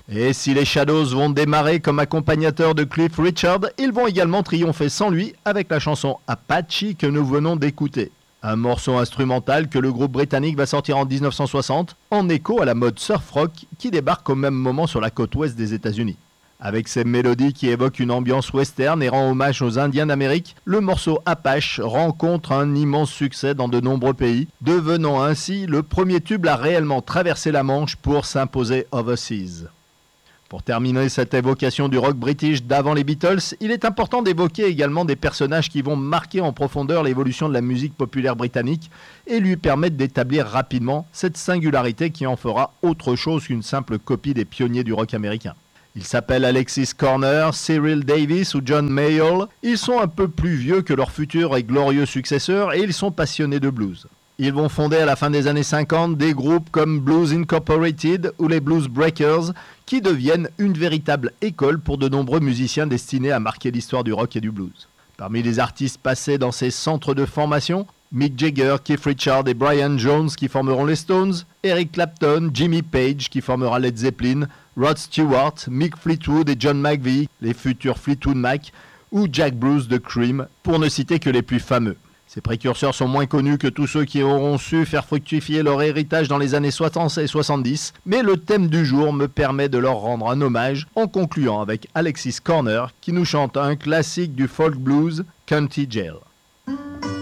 Et si les Shadows vont démarrer comme accompagnateurs de Cliff Richard, ils vont également triompher sans lui avec la chanson Apache que nous venons d'écouter. Un morceau instrumental que le groupe britannique va sortir en 1960, en écho à la mode surf rock qui débarque au même moment sur la côte ouest des États-Unis. Avec ses mélodies qui évoquent une ambiance western et rend hommage aux Indiens d'Amérique, le morceau Apache rencontre un immense succès dans de nombreux pays, devenant ainsi le premier tube à réellement traverser la Manche pour s'imposer overseas. Pour terminer cette évocation du rock british d'avant les Beatles, il est important d'évoquer également des personnages qui vont marquer en profondeur l'évolution de la musique populaire britannique et lui permettre d'établir rapidement cette singularité qui en fera autre chose qu'une simple copie des pionniers du rock américain. Ils s'appellent Alexis Corner, Cyril Davis ou John Mayall. Ils sont un peu plus vieux que leurs futurs et glorieux successeurs et ils sont passionnés de blues. Ils vont fonder à la fin des années 50 des groupes comme Blues Incorporated ou les Blues Breakers qui deviennent une véritable école pour de nombreux musiciens destinés à marquer l'histoire du rock et du blues. Parmi les artistes passés dans ces centres de formation, Mick Jagger, Keith Richards et Brian Jones qui formeront les Stones, Eric Clapton, Jimmy Page qui formera Led Zeppelin, Rod Stewart, Mick Fleetwood et John McVie, les futurs Fleetwood Mac, ou Jack Bruce de Cream, pour ne citer que les plus fameux. Ces précurseurs sont moins connus que tous ceux qui auront su faire fructifier leur héritage dans les années 60 et 70, mais le thème du jour me permet de leur rendre un hommage en concluant avec Alexis Corner qui nous chante un classique du folk blues, County Jail.